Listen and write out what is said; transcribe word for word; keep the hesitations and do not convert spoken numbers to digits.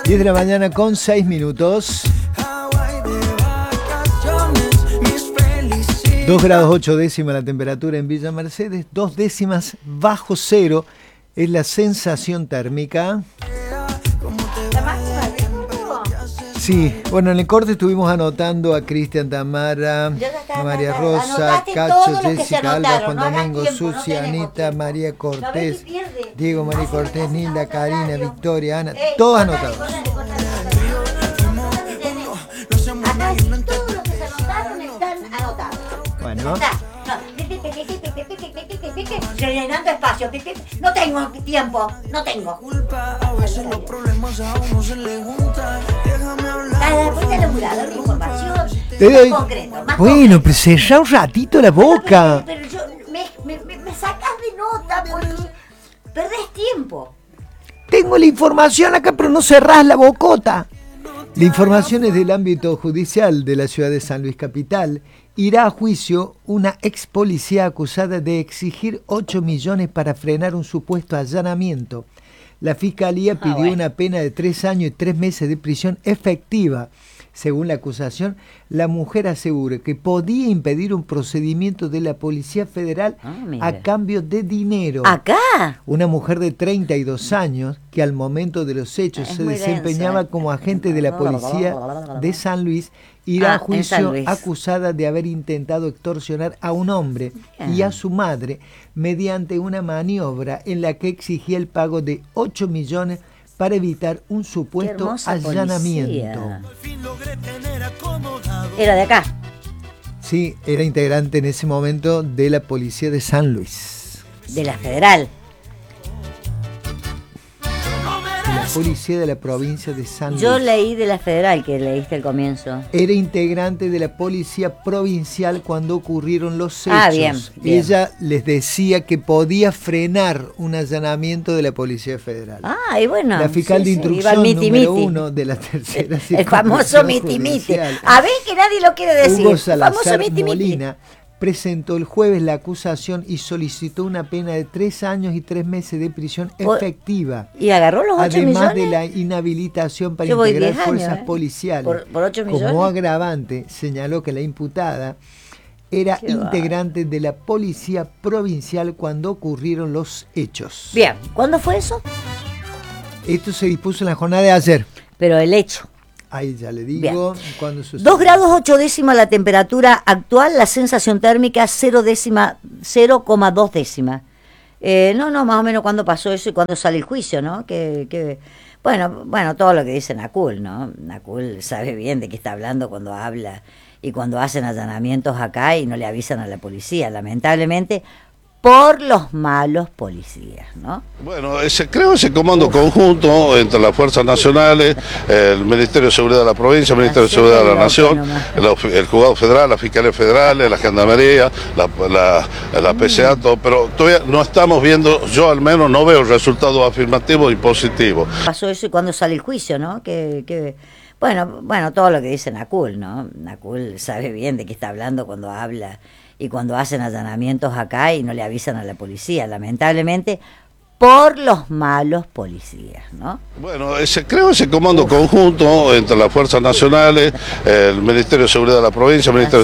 diez de la mañana con seis minutos. dos grados ocho décimas la temperatura en Villa Mercedes, dos décimas bajo cero es la sensación térmica. Sí, bueno, en el corte estuvimos anotando a Cristian, Tamara, a María Rosa, Cacho, Jessica, Alba, Juan Domingo, Susi, Anita, María Cortés, Diego, María Cortés, Nilda, Karina, Victoria, Ana, todos anotados. Bueno. Rellenando espacio. No tengo tiempo, no tengo. Te doy... Bueno, pero cerrá un ratito la boca. Pero yo, me, me, me sacas de nota porque perdés tiempo. Tengo la información acá, pero no cerrás la bocota. La información es del ámbito judicial de la ciudad de San Luis Capital. Irá a juicio una ex policía acusada de exigir ocho millones para frenar un supuesto allanamiento. La fiscalía pidió ah, bueno. una pena de tres años y tres meses de prisión efectiva. Según la acusación, la mujer asegura que podía impedir un procedimiento de la Policía Federal ah, a cambio de dinero. ¿Acá? Una mujer de treinta y dos años que al momento de los hechos es se desempeñaba denso. como agente de la Policía de San Luis irá ah, a juicio acusada de haber intentado extorsionar a un hombre Bien. y a su madre mediante una maniobra en la que exigía el pago de ocho millones para evitar un supuesto allanamiento. ¿Era de acá? Sí, era integrante en ese momento de la Policía de San Luis. ¿De la Federal? De la Policía de la Provincia de San Luis. Yo leí de la Federal, que leíste al comienzo. Era integrante de la Policía Provincial cuando ocurrieron los hechos. Ah, bien, bien. Ella les decía que podía frenar un allanamiento de la Policía Federal. Ah, y bueno. La fiscal sí, de instrucción sí, miti, número miti. uno de la tercera El, el famoso miti miti. A ver que nadie lo quiere decir. Hugo Salazar el famoso Molina presentó el jueves la acusación y solicitó una pena de tres años y tres meses de prisión efectiva. ¿Y agarró los ocho millones? Además de la inhabilitación para Yo integrar años, fuerzas ¿eh? policiales. ¿Por, por ocho millones? Como agravante, señaló que la imputada era Qué integrante va. de la Policía Provincial cuando ocurrieron los hechos. Bien, ¿cuándo fue eso? Esto se dispuso en la jornada de ayer. Pero el hecho. Ahí ya le digo cuando sucede. dos grados ocho décimas la temperatura actual, la sensación térmica cero coma dos décimas. Eh, no, no, más o menos cuándo pasó eso y cuándo sale el juicio, ¿no? Que, que, bueno, bueno, todo lo que dice Nacul, ¿no? Nacul sabe bien de qué está hablando cuando habla y cuando hacen allanamientos acá y no le avisan a la policía, lamentablemente, por los malos policías, ¿no? Bueno, ese, creo ese comando conjunto entre las fuerzas nacionales, el Ministerio de Seguridad de la provincia, el Ministerio de Seguridad de la Nación, el, el Juzgado Federal, la Fiscalía Federal, la Gendarmería, la, la, la P C A, todo, pero todavía no estamos viendo, yo al menos no veo resultados afirmativos y positivos. Pasó eso y cuándo sale el juicio, ¿no? Que, que bueno, bueno, todo lo que dice Nacul, ¿no? Nacul sabe bien de qué está hablando cuando habla y cuando hacen allanamientos acá y no le avisan a la policía, lamentablemente, por los malos policías, ¿no? Bueno, ese, creo ese comando conjunto entre las fuerzas nacionales, el Ministerio de Seguridad de la provincia, el Ministerio